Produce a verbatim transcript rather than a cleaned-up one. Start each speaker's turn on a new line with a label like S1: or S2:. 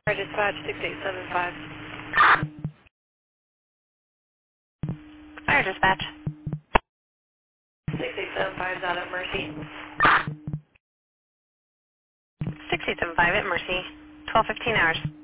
S1: Fire dispatch six eight seven five.
S2: Fire dispatch.
S1: six eight seven five is out at Mercy.
S2: six eight seven five at Mercy. twelve fifteen hours.